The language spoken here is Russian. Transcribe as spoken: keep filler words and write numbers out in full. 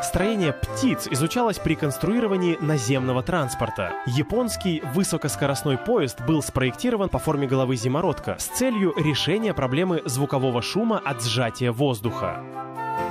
Строение птиц изучалось при конструировании наземного транспорта. Японский высокоскоростной поезд был спроектирован по форме головы зимородка с целью решения проблемы звукового шума от сжатия воздуха.